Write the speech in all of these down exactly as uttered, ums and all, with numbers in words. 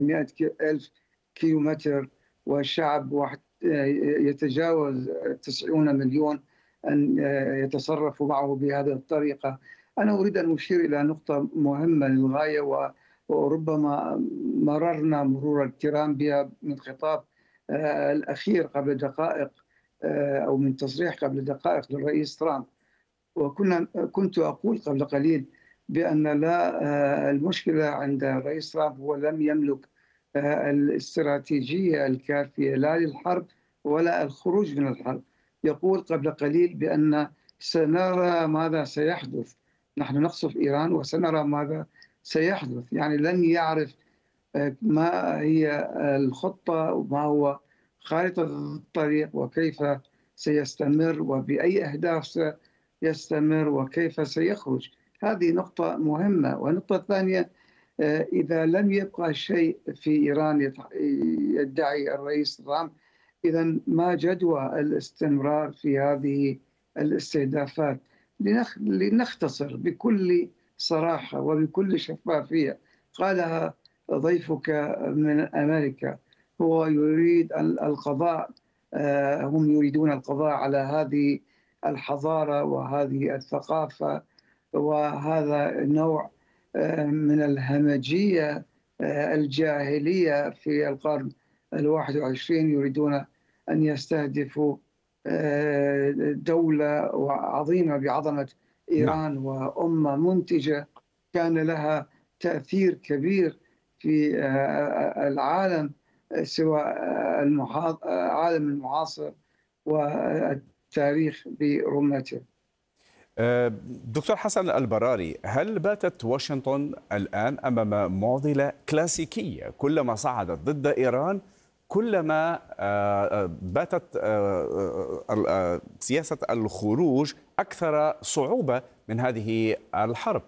مئة ألف كيلومتر، والشعب واحد يتجاوز تسعين مليون أن يتصرفوا معه بهذه الطريقة. أنا أريد أن أشير إلى نقطة مهمة للغاية، وربما مررنا مرور الكرام بها من خطاب الأخير قبل دقائق، أو من تصريح قبل دقائق للرئيس ترامب. وكنا كنت أقول قبل قليل بأن لا المشكلة عند الرئيس ترامب هو لم يملك الاستراتيجية الكافية لا للحرب ولا الخروج من الحرب. يقول قبل قليل بأن سنرى ماذا سيحدث، نحن نقصف إيران وسنرى ماذا سيحدث. يعني لن يعرف ما هي الخطة وما هو خارطة الطريق وكيف سيستمر وبأي أهداف سيستمر وكيف سيخرج. هذه نقطة مهمة. والنقطة الثانية، إذا لم يبقى شيء في إيران يدعي الرئيس ترامب، إذا ما جدوى الاستمرار في هذه الاستهدافات؟ لنختصر بكل صراحة وبكل شفافية، قالها ضيفك من أمريكا، هو يريد القضاء، هم يريدون القضاء على هذه الحضارة وهذه الثقافة وهذا النوع من الهمجية الجاهلية في القرن الواحد والعشرين. يريدون أن يستهدفوا دولة عظيمة بعظمة إيران، نعم. وأمة منتجة كان لها تأثير كبير في العالم، سواء العالم المعاصر والتاريخ برمته. دكتور حسن البراري، هل باتت واشنطن الآن أمام معضلة كلاسيكية؟ كلما صعدت ضد إيران كلما باتت سياسة الخروج أكثر صعوبة من هذه الحرب.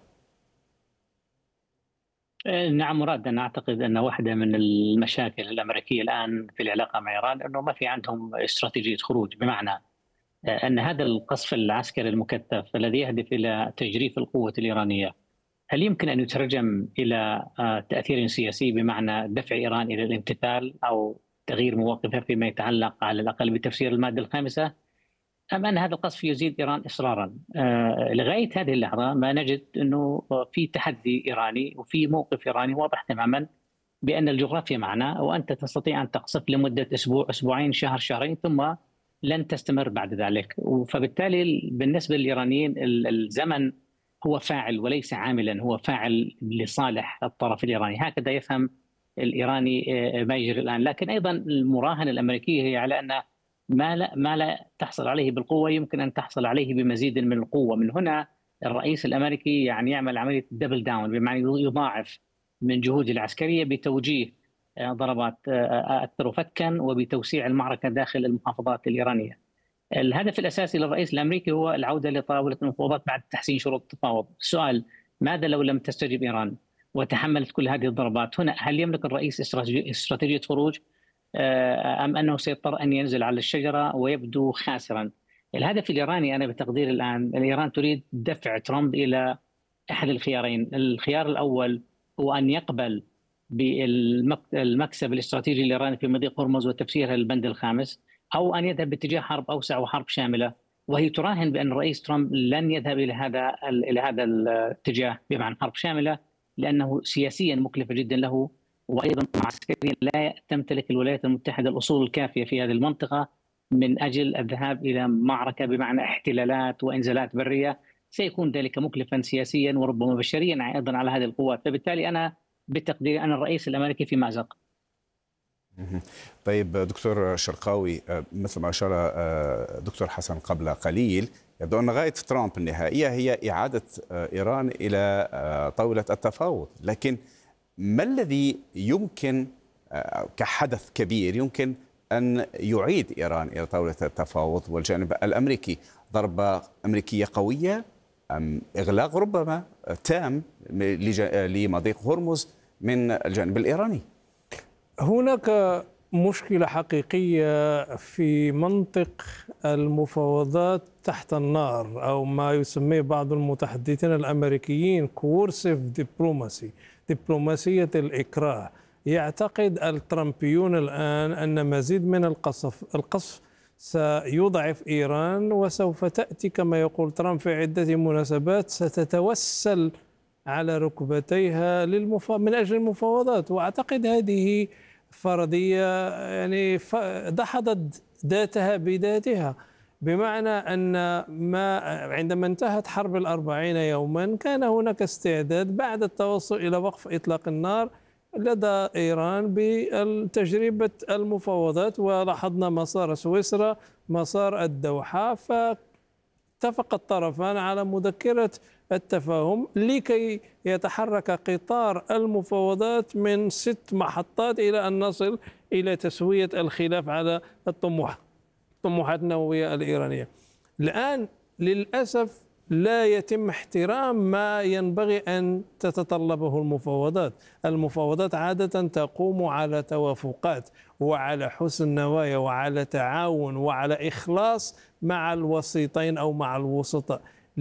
نعم مراد، أنا أعتقد أن واحدة من المشاكل الأمريكية الآن في العلاقة مع إيران أنه ما في عندهم استراتيجية خروج، بمعنى أن هذا القصف العسكري المكثف الذي يهدف إلى تجريف القوة الإيرانية هل يمكن أن يترجم إلى تأثير سياسي، بمعنى دفع إيران إلى الامتثال أو تغيير مواقفها فيما يتعلق على الأقل بتفسير المادة الخامسة، أم أن هذا القصف يزيد إيران إصرارا؟ آه لغاية هذه اللحظة ما نجد أنه في تحدي إيراني وفي موقف إيراني واضح تماما بأن الجغرافيا معنا، وأنت تستطيع أن تقصف لمدة أسبوع أسبوعين شهر شهرين ثم لن تستمر بعد ذلك. فبالتالي بالنسبة للإيرانيين الزمن هو فاعل وليس عاملا، هو فاعل لصالح الطرف الإيراني، هكذا يفهم الإيراني ما يجري الآن. لكن أيضا المراهنة الأمريكية هي على أن ما لا, ما لا تحصل عليه بالقوة يمكن أن تحصل عليه بمزيد من القوة. من هنا الرئيس الأمريكي يعني يعمل عملية دبل داون، بمعنى يضاعف من جهوده العسكرية بتوجيه ضربات أكثر فتكا وبتوسيع المعركة داخل المحافظات الإيرانية. الهدف الأساسي للرئيس الأمريكي هو العودة لطاولة المفاوضات بعد تحسين شروط التفاوض. السؤال: ماذا لو لم تستجب إيران وتحملت كل هذه الضربات؟ هنا هل يملك الرئيس استراتيجية خروج أم أنه سيضطر أن ينزل على الشجرة ويبدو خاسرا؟ الهدف الإيراني أنا بتقدير الآن، إيران تريد دفع ترامب إلى أحد الخيارين. الخيار الأول هو أن يقبل بالمكسب الاستراتيجي الإيراني في مضيق هرمز وتفسيرها للبند الخامس، أو أن يذهب باتجاه حرب أوسع وحرب شاملة، وهي تراهن بأن الرئيس ترامب لن يذهب إلى هذا إلى هذا الاتجاه بمعنى حرب شاملة، لأنه سياسيا مكلفة جدا له، وأيضا عسكريا لا تمتلك الولايات المتحدة الأصول الكافية في هذه المنطقة من أجل الذهاب إلى معركة بمعنى احتلالات وإنزالات برية. سيكون ذلك مكلفا سياسيا وربما بشريا أيضا على هذه القوات. فبالتالي أنا بتقدير أن الرئيس الأمريكي في مأزق. طيب دكتور شرقاوي، مثل ما أشار دكتور حسن قبل قليل، يبدو أن غاية ترامب النهائية هي إعادة إيران إلى طاولة التفاوض، لكن ما الذي يمكن كحدث كبير يمكن أن يعيد إيران إلى طاولة التفاوض والجانب الأمريكي؟ ضربة أمريكية قوية أم إغلاق ربما تام لمضيق هرمز من الجانب الإيراني؟ هناك مشكلة حقيقية في منطق المفاوضات تحت النار، أو ما يسميه بعض المتحدثين الأمريكيين coercive diplomacy، دبلوماسية الإكراه. يعتقد الترامبيون الآن أن مزيد من القصف القصف سيضعف إيران، وسوف تأتي كما يقول ترامب في عدة مناسبات ستتوسل على ركبتيها للمف... من أجل المفاوضات. وأعتقد هذه فرضية يعني دحضت ذاتها بذاتها، بمعنى أن ما عندما انتهت حرب الأربعين يوما كان هناك استعداد بعد التوصل إلى وقف إطلاق النار لدى إيران بتجربة المفاوضات، ولاحظنا مسار سويسرا، مسار الدوحة، فاتفق الطرفان على مذكرة التفاهم لكي يتحرك قطار المفاوضات من ست محطات إلى أن نصل إلى تسوية الخلاف على الطموح الطموحات النووية الإيرانية. الآن للأسف لا يتم احترام ما ينبغي أن تتطلبه المفاوضات. المفاوضات عادة تقوم على توافقات وعلى حسن نوايا وعلى تعاون وعلى إخلاص مع الوسيطين أو مع الوسطاء.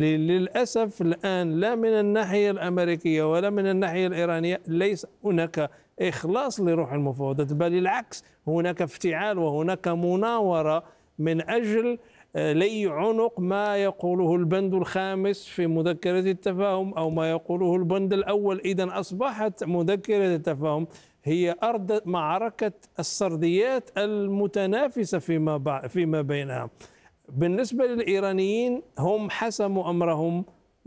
للأسف الآن لا من الناحية الأمريكية ولا من الناحية الإيرانية ليس هناك إخلاص لروح المفاوضات، بل العكس، هناك افتعال وهناك مناورة من أجل لي عنق ما يقوله البند الخامس في مذكرة التفاهم أو ما يقوله البند الأول. إذن أصبحت مذكرة التفاهم هي أرض معركة السرديات المتنافسة فيما فيما بينها. بالنسبة للإيرانيين هم حسموا أمرهم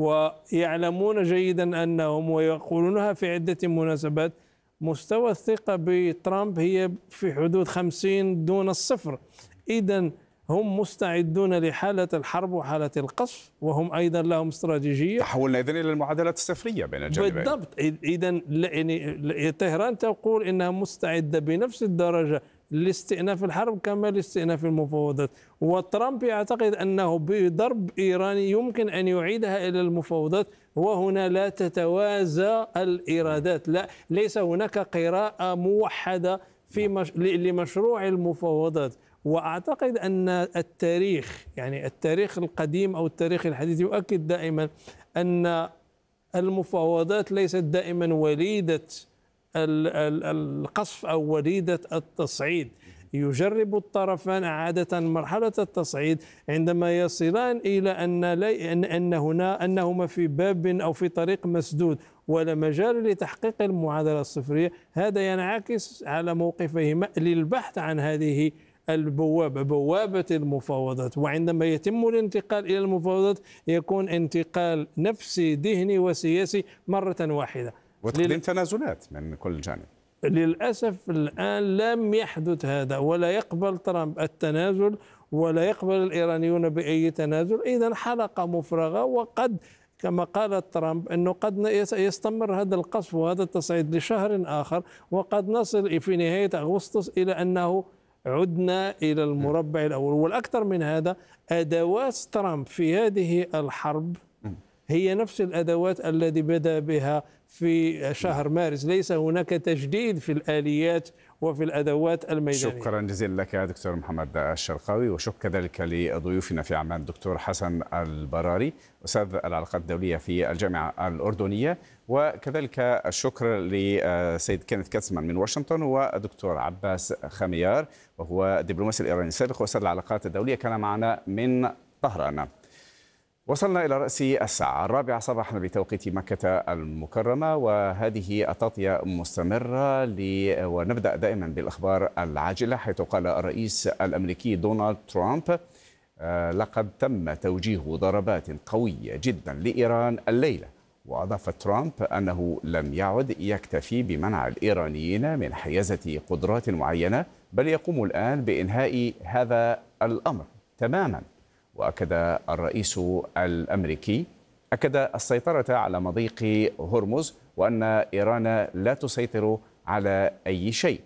ويعلمون جيدا أنهم، ويقولونها في عدة مناسبات، مستوى الثقة بترامب هي في حدود خمسين دون الصفر. إذن هم مستعدون لحالة الحرب وحالة القصف، وهم أيضا لهم استراتيجية. تحولنا إذن إلى المعادلة الصفرية بين الجانبين. بالضبط. إذن يعني طهران تقول إنها مستعدة بنفس الدرجة لاستئناف الحرب كما لاستئناف المفاوضات، وترامب يعتقد أنه بضرب إيران يمكن أن يعيدها إلى المفاوضات، وهنا لا تتوازى الإيرادات، لا ليس هناك قراءة موحدة في مش... لمشروع المفاوضات. وأعتقد أن التاريخ يعني التاريخ القديم أو التاريخ الحديث يؤكد دائما أن المفاوضات ليست دائما وليدة القصف أو وليدة التصعيد. يجرب الطرفان عادة مرحلة التصعيد عندما يصلان إلى أن أن هنا أنهما في باب أو في طريق مسدود ولا مجال لتحقيق المعادلة الصفرية. هذا ينعكس على موقفهما للبحث عن هذه البوابة، بوابة المفاوضات. وعندما يتم الانتقال إلى المفاوضات يكون انتقال نفسي ذهني وسياسي مرة واحدة وتقديم لل... تنازلات من كل جانب. للأسف الآن لم يحدث هذا، ولا يقبل ترامب التنازل ولا يقبل الإيرانيون بأي تنازل. إذن حلقة مفرغة، وقد كما قال ترامب أنه قد يستمر هذا القصف وهذا التصعيد لشهر آخر، وقد نصل في نهاية أغسطس إلى أنه عدنا إلى المربع الأول. والأكثر من هذا، أدوات ترامب في هذه الحرب هي نفس الأدوات التي بدأ بها في شهر مارس. ليس هناك تجديد في الآليات وفي الأدوات الميدانية. شكرا جزيلا لك يا دكتور محمد الشرقاوي، وشكرا كذلك لضيوفنا في عمان الدكتور حسن البراري أستاذ العلاقات الدولية في الجامعة الأردنية، وكذلك الشكر لسيد كينيث كاتسمان من واشنطن، ودكتور عباس خميار وهو الدبلوماسي الإيراني السابق وأستاذ العلاقات الدولية كان معنا من طهران. وصلنا إلى رأس الساعة الرابعة صباحا بتوقيت مكة المكرمة، وهذه التغطية مستمرة ل... ونبدأ دائما بالأخبار العاجلة، حيث قال الرئيس الأمريكي دونالد ترامب لقد تم توجيه ضربات قوية جدا لإيران الليلة. وأضاف ترامب أنه لم يعد يكتفي بمنع الإيرانيين من حيازة قدرات معينة، بل يقوم الآن بإنهاء هذا الأمر تماما. وأكد الرئيس الأمريكي أكد السيطرة على مضيق هرمز، وأن إيران لا تسيطر على أي شيء.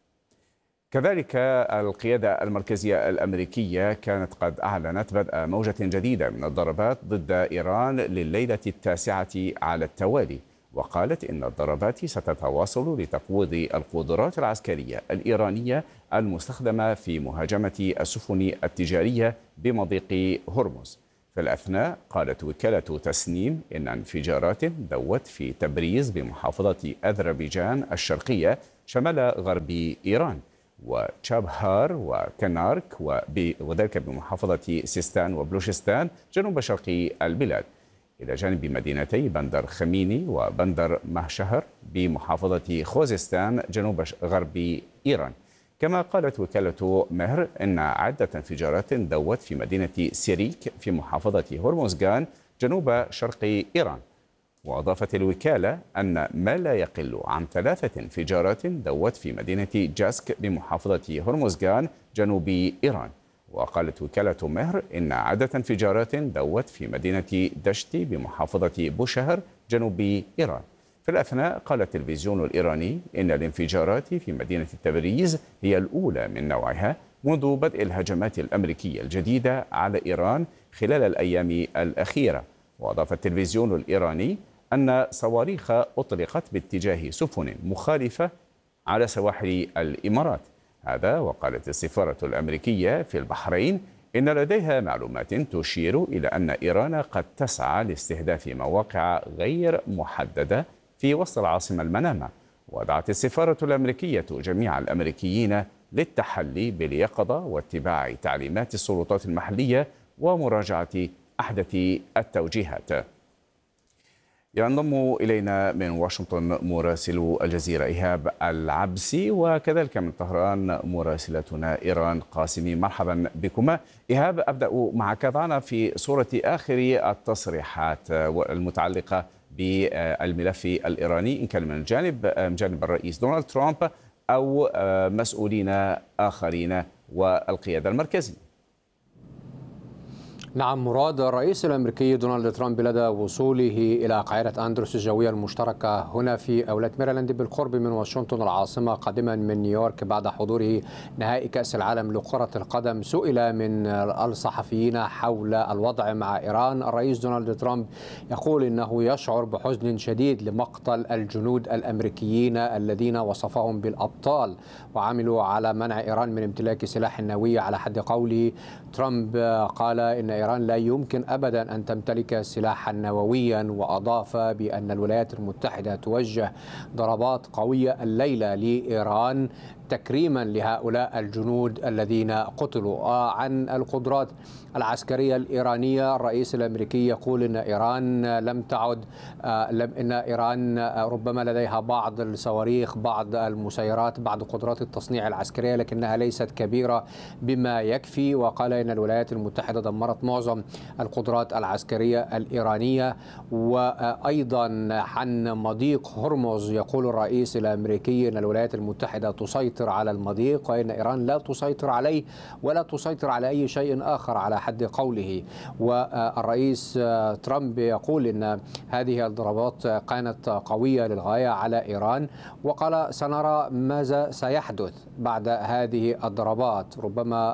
كذلك القيادة المركزية الأمريكية كانت قد أعلنت بدء موجة جديدة من الضربات ضد إيران لليلة التاسعة على التوالي، وقالت إن الضربات ستتواصل لتقويض القدرات العسكرية الإيرانية المستخدمة في مهاجمة السفن التجارية بمضيق هرمز. في الأثناء قالت وكالة تسنيم إن انفجارات دوت في تبريز بمحافظة أذربيجان الشرقية شمال غرب إيران، وتشابهار وكنارك وذلك بمحافظة سيستان وبلوشستان جنوب شرق البلاد، إلى جانب مدينتي بندر خميني وبندر مهشهر بمحافظة خوزستان جنوب غرب إيران. كما قالت وكالة مهر إن عدة انفجارات دوت في مدينة سيريك في محافظة هرمزغان جنوب شرق إيران. وأضافت الوكالة أن ما لا يقل عن ثلاثة انفجارات دوت في مدينة جاسك بمحافظة هرمزغان جنوب إيران. وقالت وكالة مهر إن عدة انفجارات دوت في مدينة دشتي بمحافظة بوشهر جنوب إيران. في الأثناء قال التلفزيون الإيراني إن الانفجارات في مدينة تبريز هي الأولى من نوعها منذ بدء الهجمات الأمريكية الجديدة على إيران خلال الأيام الأخيرة. وأضاف التلفزيون الإيراني أن صواريخ أطلقت باتجاه سفن مخالفة على سواحل الإمارات. هذا وقالت السفارة الأمريكية في البحرين إن لديها معلومات تشير إلى أن إيران قد تسعى لاستهداف مواقع غير محددة في وسط العاصمة المنامة. ودعت السفارة الأمريكية جميع الأمريكيين للتحلي باليقظة واتباع تعليمات السلطات المحلية ومراجعة أحدث التوجيهات. ينضم إلينا من واشنطن مراسل الجزيرة إيهاب العبسي، وكذلك من طهران مراسلتنا إيران قاسمي. مرحبا بكما. إيهاب، أبدأ معك. ضعنا في صورة آخر التصريحات المتعلقة بالملف الإيراني، إن كان من جانب من جانب الرئيس دونالد ترامب أو مسؤولين آخرين والقيادة المركزية. نعم مراد، الرئيس الأمريكي دونالد ترامب لدى وصوله إلى قاعدة أندروس الجوية المشتركة هنا في ولاية ميريلاند بالقرب من واشنطن العاصمة قادما من نيويورك بعد حضوره نهائي كأس العالم لكرة القدم، سئل من الصحفيين حول الوضع مع إيران. الرئيس دونالد ترامب يقول إنه يشعر بحزن شديد لمقتل الجنود الأمريكيين الذين وصفهم بالأبطال وعملوا على منع إيران من امتلاك سلاح نووي. على حد قوله ترامب قال إن إيران لا يمكن أبدا أن تمتلك سلاحا نوويا، وأضاف بأن الولايات المتحدة توجه ضربات قوية الليلة لإيران تكريما لهؤلاء الجنود الذين قتلوا. عن القدرات العسكرية الإيرانية، الرئيس الأمريكي يقول إن إيران لم تعد إن إيران ربما لديها بعض الصواريخ، بعض المسيرات، بعض قدرات التصنيع العسكرية، لكنها ليست كبيرة بما يكفي. وقال إن الولايات المتحدة دمرت معظم القدرات العسكرية الإيرانية. وأيضا عن مضيق هرمز يقول الرئيس الأمريكي إن الولايات المتحدة تسيطر على المضيق وإن إيران لا تسيطر عليه ولا تسيطر على أي شيء آخر على حد قوله. والرئيس ترامب يقول إن هذه الضربات كانت قوية للغاية على إيران، وقال سنرى ماذا سيحدث بعد هذه الضربات. ربما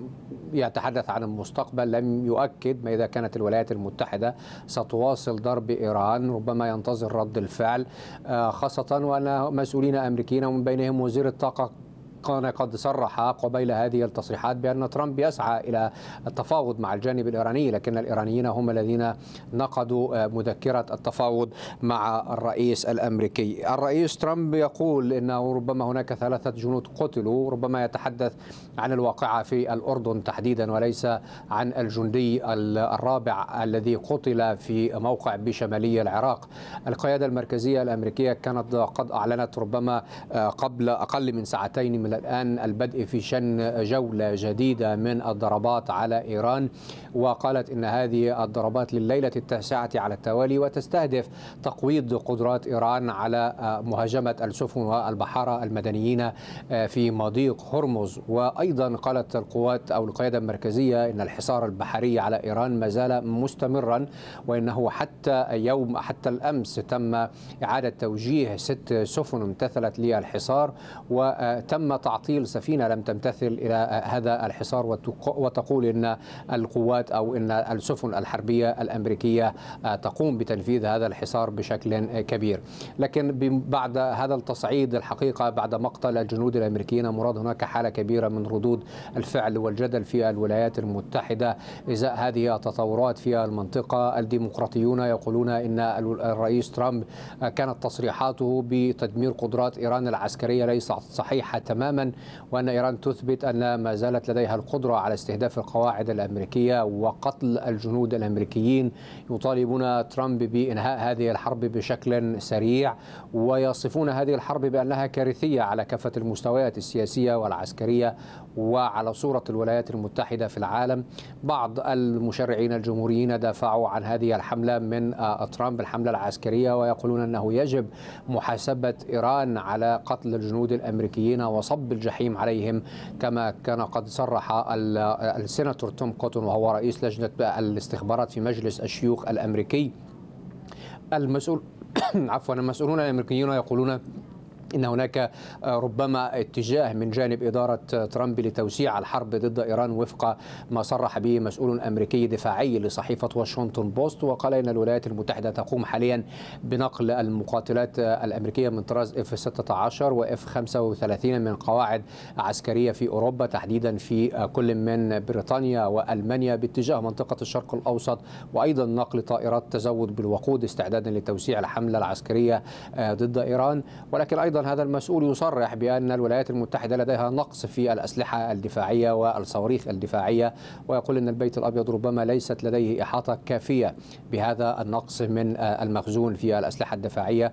يتحدث عن المستقبل، لم يؤكد ما إذا كانت الولايات المتحدة ستواصل ضرب إيران. ربما ينتظر رد الفعل، خاصة وأن مسؤولين أمريكيين ومن بينهم وزير الطاقة كان قد صرح قبيل هذه التصريحات بأن ترامب يسعى إلى التفاوض مع الجانب الإيراني، لكن الإيرانيين هم الذين نقضوا مذكرة التفاوض مع الرئيس الأمريكي. الرئيس ترامب يقول إنه ربما هناك ثلاثة جنود قتلوا، ربما يتحدث عن الواقعة في الأردن تحديدا وليس عن الجندي الرابع الذي قتل في موقع بشمالي العراق. القيادة المركزية الأمريكية كانت قد أعلنت ربما قبل أقل من ساعتين من الآن البدء في شن جولة جديدة من الضربات على إيران، وقالت إن هذه الضربات لليلة التاسعة على التوالي وتستهدف تقويض قدرات إيران على مهاجمة السفن والبحارة المدنيين في مضيق هرمز. وأيضا قالت القوات أو القيادة المركزية إن الحصار البحري على إيران ما زال مستمرا، وإنه حتى يوم حتى الأمس تم إعادة توجيه ست سفن امتثلت للحصار، وتم تعطيل سفينة لم تمتثل إلى هذا الحصار وتقول إن القوات أو إن السفن الحربية الأمريكية تقوم بتنفيذ هذا الحصار بشكل كبير. لكن بعد هذا التصعيد الحقيقة بعد مقتل الجنود الأمريكيين مراد هناك حالة كبيرة من ردود الفعل والجدل في الولايات المتحدة إزاء هذه التطورات في المنطقة. الديمقراطيون يقولون إن الرئيس ترامب كانت تصريحاته بتدمير قدرات إيران العسكرية ليست صحيحة تماما، وأن إيران تثبت أن ما زالت لديها القدرة على استهداف القواعد الأمريكية وقتل الجنود الأمريكيين. يطالبون ترامب بإنهاء هذه الحرب بشكل سريع، ويصفون هذه الحرب بأنها كارثية على كافة المستويات السياسية والعسكرية وعلى صورة الولايات المتحدة في العالم. بعض المشرعين الجمهوريين دافعوا عن هذه الحملة من ترامب، الحملة العسكرية، ويقولون أنه يجب محاسبة إيران على قتل الجنود الأمريكيين وصب الجحيم عليهم، كما كان قد صرح السيناتور توم كوتون وهو رئيس لجنة الاستخبارات في مجلس الشيوخ الأمريكي. المسؤول عفوا المسؤولون الأمريكيون يقولون إن هناك ربما اتجاه من جانب إدارة ترامب لتوسيع الحرب ضد إيران وفق ما صرح به مسؤول أمريكي دفاعي لصحيفة واشنطن بوست، وقال إن الولايات المتحدة تقوم حاليا بنقل المقاتلات الأمريكية من طراز إف ستة عشر وإف خمسة وثلاثين من قواعد عسكرية في أوروبا، تحديدا في كل من بريطانيا وألمانيا باتجاه منطقة الشرق الأوسط، وأيضا نقل طائرات تزود بالوقود استعدادا لتوسيع الحملة العسكرية ضد إيران. ولكن أيضا هذا المسؤول يصرح بأن الولايات المتحدة لديها نقص في الأسلحة الدفاعية والصواريخ الدفاعية، ويقول أن البيت الأبيض ربما ليست لديه إحاطة كافية بهذا النقص من المخزون في الأسلحة الدفاعية.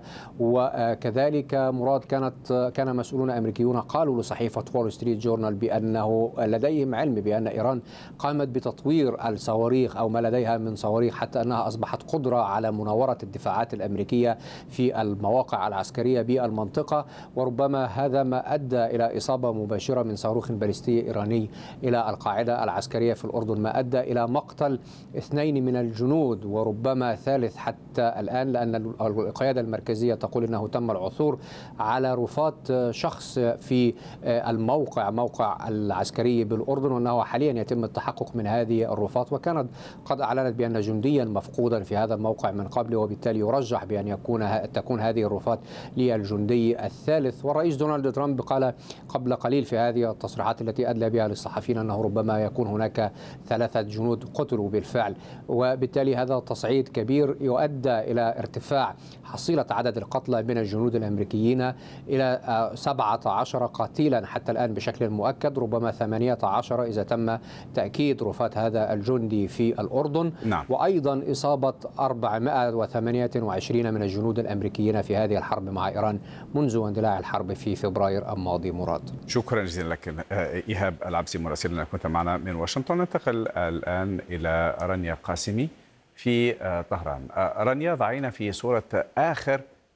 وكذلك مراد كانت كان مسؤولون أمريكيون قالوا لصحيفة وول ستريت جورنال بأنه لديهم علم بأن إيران قامت بتطوير الصواريخ أو ما لديها من صواريخ حتى أنها أصبحت قدرة على مناورة الدفاعات الأمريكية في المواقع العسكرية بالمنطقة، وربما هذا ما أدى إلى إصابة مباشرة من صاروخ باليستي إيراني إلى القاعدة العسكرية في الأردن، ما أدى إلى مقتل اثنين من الجنود وربما ثالث حتى الآن، لأن القيادة المركزية تقول أنه تم العثور على رفات شخص في الموقع موقع العسكري بالأردن، وأنه حاليا يتم التحقق من هذه الرفات، وكانت قد أعلنت بأن جنديا مفقودا في هذا الموقع من قبل، وبالتالي يرجح بأن يكون تكون هذه الرفات للجندي الثالث. والرئيس دونالد ترامب قال قبل قليل في هذه التصريحات التي أدلى بها للصحفيين أنه ربما يكون هناك ثلاثة جنود قتلوا بالفعل، وبالتالي هذا تصعيد كبير يؤدى إلى ارتفاع حصيلة عدد القتلى من الجنود الأمريكيين إلى سبعة عشر قتيلا حتى الآن بشكل مؤكد، ربما ثمانية عشر إذا تم تأكيد رفات هذا الجندي في الأردن. نعم. وأيضا إصابة أربعمائة وثمانية وعشرين من الجنود الأمريكيين في هذه الحرب مع إيران منذ اندلاع الحرب في فبراير الماضي. مراد، شكرا جزيلا لك. إيهاب العبسي مراسلنا كنت معنا من واشنطن. ننتقل الآن إلى رانيا قاسمي في طهران. رانيا، ضعينا في صورة آخر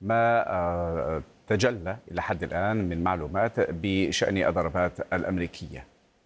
ما تجلى إلى حد الآن من معلومات بشأن الضربات الأمريكية.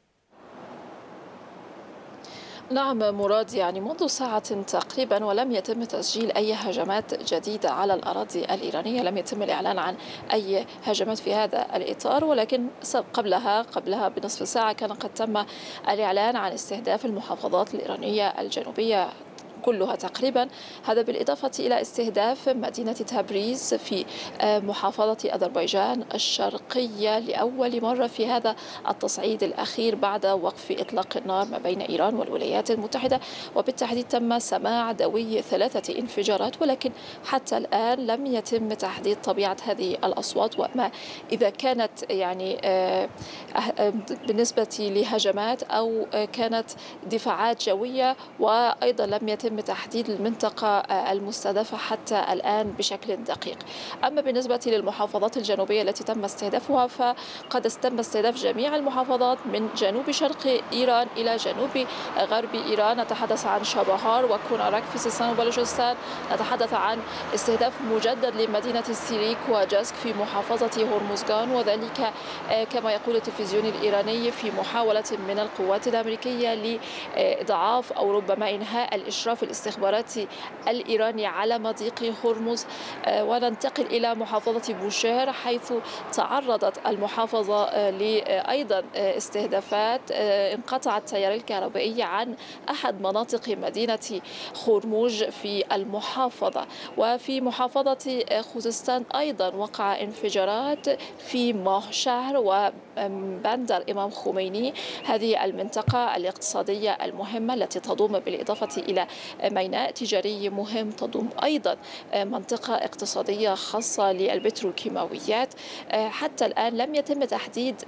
نعم مراد، يعني منذ ساعة تقريبا ولم يتم تسجيل أي هجمات جديدة على الأراضي الإيرانية، لم يتم الإعلان عن أي هجمات في هذا الإطار، ولكن قبلها قبلها بنصف ساعة كان قد تم الإعلان عن استهداف المحافظات الإيرانية الجنوبية كلها تقريبا، هذا بالإضافة إلى استهداف مدينة تبريز في محافظة أذربيجان الشرقية لأول مرة في هذا التصعيد الأخير بعد وقف إطلاق النار ما بين إيران والولايات المتحدة، وبالتحديد تم سماع دوي ثلاثة انفجارات، ولكن حتى الآن لم يتم تحديد طبيعة هذه الأصوات وما إذا كانت يعني بالنسبة لهجمات أو كانت دفاعات جوية، وأيضا لم يتم تحديد المنطقة المستهدفة حتى الآن بشكل دقيق. أما بالنسبة للمحافظات الجنوبية التي تم استهدافها فقد تم استهداف جميع المحافظات من جنوب شرق إيران إلى جنوب غرب إيران، نتحدث عن شابهار وكونارك في سيستان وبلوشستان، نتحدث عن استهداف مجدد لمدينة السيريك وجاسك في محافظة هرمزغان، وذلك كما يقول التلفزيون الإيراني في محاولة من القوات الأمريكية لإضعاف أو ربما إنهاء الإشراف الإشراف الاستخباراتي الإيراني على مضيق هرمز. وننتقل إلى محافظة بوشير، حيث تعرضت المحافظة أيضا استهدافات. انقطع التيار الكهربائي عن أحد مناطق مدينة خرموج في المحافظة. وفي محافظة خوزستان أيضا وقع انفجارات في ماهشهر وبندر إمام خميني، هذه المنطقة الاقتصادية المهمة التي تضم بالإضافة إلى ميناء تجاري مهم، تضم أيضا منطقة اقتصادية خاصة للبتروكيماويات. حتى الآن لم يتم تحديد